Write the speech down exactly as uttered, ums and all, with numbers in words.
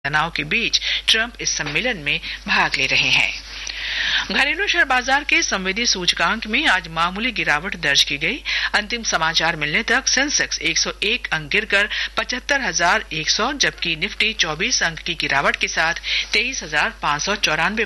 तनाव के बीच ट्रंप इस सम्मेलन में भाग ले रहे हैं। घरेलू शेयर बाजार के संवेदी सूचकांक में आज मामूली गिरावट दर्ज की गई। अंतिम समाचार मिलने तक सेंसेक्स एक सौ एक अंक गिरकर पचहत्तर हजार एक सौ, जबकि निफ्टी चौबीस अंक की गिरावट के साथ तेईस हजार पाँच सौ चौरानवे